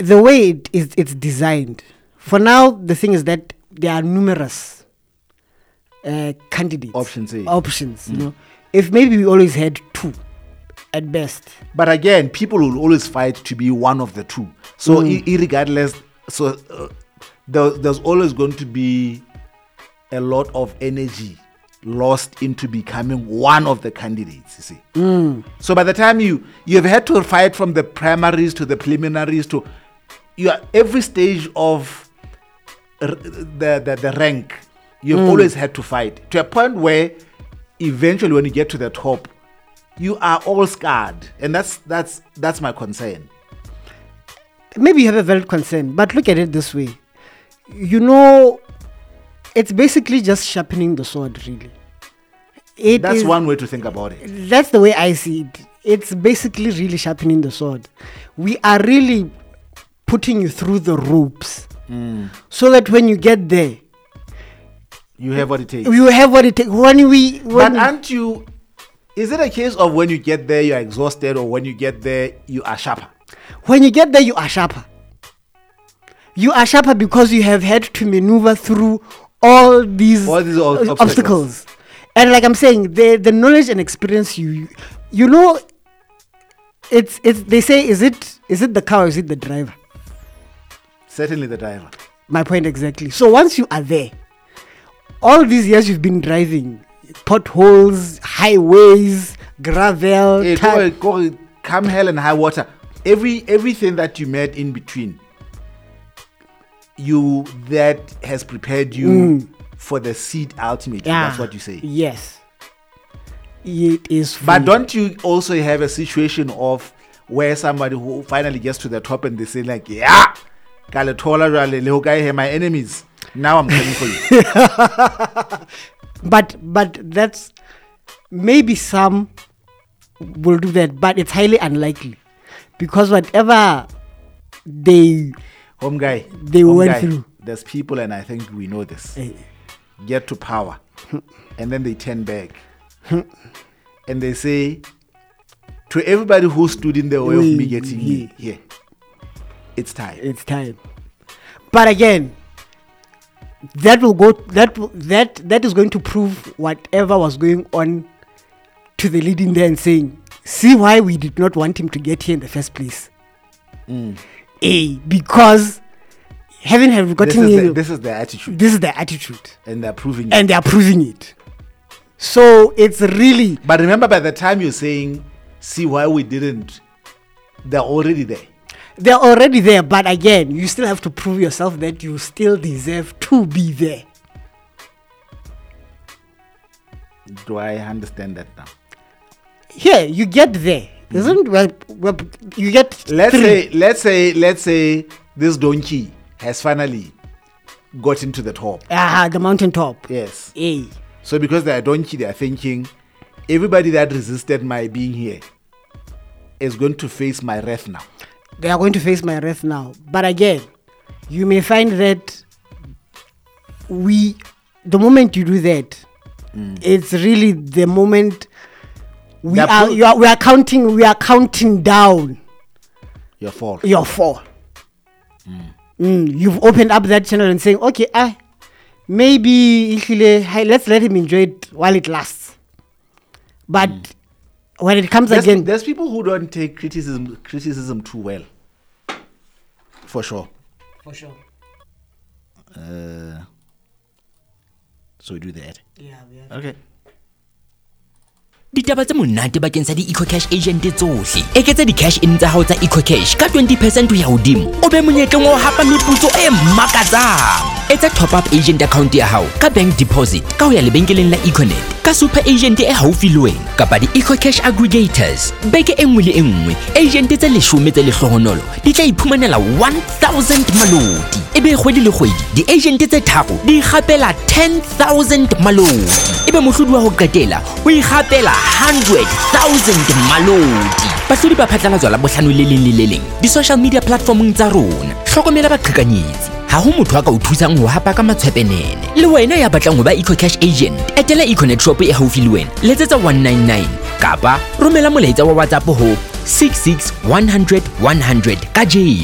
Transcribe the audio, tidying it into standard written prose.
the way it's designed, for now, the thing is that there are numerous candidates. Options, you know. If maybe we always had 2 at best. But again, people will always fight to be one of the 2. So irregardless, there's always going to be a lot of energy lost into becoming one of the candidates, you see. So by the time you've had to fight from the primaries to the preliminaries to every stage of the rank, you've always had to fight to a point where eventually when you get to the top, you are all scarred. And that's my concern. Maybe you have a valid concern, but look at it this way. You know, it's basically just sharpening the sword, really. That's one way to think about it. That's the way I see it. It's basically really sharpening the sword. We are really putting you through the ropes so that when you get there, you have what it takes. You have what it takes. But aren't you... Is it a case of when you get there, you're exhausted, or when you get there, you are sharper? When you get there, you are sharper. You are sharper because you have had to maneuver through all these obstacles. And like I'm saying, the knowledge and experience you know, it's they say, is it the car or is it the driver? Certainly the driver. My point exactly. So once you are there, all these years you've been driving, potholes, highways, gravel, come hell and high water, everything that you met in between, that has prepared you for the seat ultimately. That's what you say. Yes, it is. But don't you also have a situation of where somebody who finally gets to the top and they say like, yeah, my enemies, now I'm coming for you. But that's, maybe some will do that, but it's highly unlikely, because whatever they went through, there's people, and I think we know this, get to power and then they turn back and they say to everybody who stood in the way of me getting here, it's time. But again, that is going to prove whatever was going on to the leading there and saying, see why we did not want him to get here in the first place. Because having gotten here, this is their attitude. And they're proving it. So it's really... But remember, by the time you're saying, see why we didn't, they're already there. They're already there, but again, you still have to prove yourself that you still deserve to be there. Do I understand that now? Yeah, you get there. Isn't you get... Let's say this donkey has finally got into the top. The mountain top. Yes. So because they're a donkey, they're thinking, everybody that resisted my being here is going to face my wrath now. They are going to face my wrath now. But again, you may find that the moment you do that, it's really the moment we are counting down your fall. You've opened up that channel and saying, okay, maybe let's let him enjoy it while it lasts. But when it comes again, there's people who don't take criticism too well. For sure. So we do that. Yeah. Okay. Ditaba tse monate bakeng sa di-EcoCash agent tsohle. Eketsa di-cash in tsa hao tsa EcoCash ka 20% ho ya hodimo. O be monyetleng wa ho hapa meputso e makatsang. Etsa top up agent account ya hao ka bank deposit ka ho ya lebenkeleng la Econet, ka super agent e haufi le wena kapa di-EcoCash aggregators. Beke e nngwe le e nngwe, agent tse 10 tse lehlohonolo di tla iphumanela 1000 malodi. Ebe kgwedi le kgwedi, di-agent tse tharo di ikgapela 10,000 malodi. Ebe mohlodi wa ho qetela o ikgapela 100,000 malodi. Bahlodi ba phatlalatswa la bohlano le leng di-social media platformong tsa rona. Hlokomela baqhekanyetsi. Ha ho motho a ka o thusang ho hapa ka matshwepenene. Le wena ya batlang ho ba EcoCash agent, etela Econet shop e haufi le wena. Letsetsa 199 kapa romela molaetsa wa WhatsApp ho 66 100 100 ka